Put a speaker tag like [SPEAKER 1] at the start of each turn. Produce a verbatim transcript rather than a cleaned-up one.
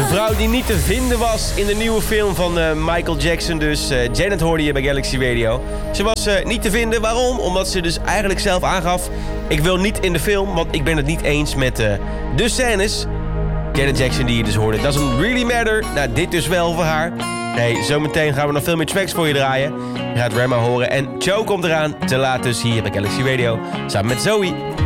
[SPEAKER 1] vrouw die niet te vinden was in de nieuwe film van uh, Michael Jackson. Dus uh, Janet hoorde je bij Galaxy Radio. Ze was uh, niet te vinden. Waarom? Omdat ze dus eigenlijk zelf aangaf... ik wil niet in de film, want ik ben het niet eens met uh, de scènes. Janet Jackson die je dus hoorde. Doesn't really matter. Nou, dit dus wel voor haar. Nee, zometeen gaan we nog veel meer tracks voor je draaien. Je gaat Rema horen. En Joe komt eraan te laat dus hier bij Galaxy Radio. Samen met Zoe.